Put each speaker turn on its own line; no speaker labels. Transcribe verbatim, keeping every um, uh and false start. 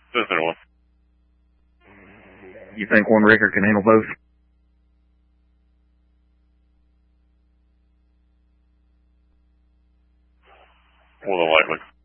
Center one.
You think one rigger can handle both?
More than likely.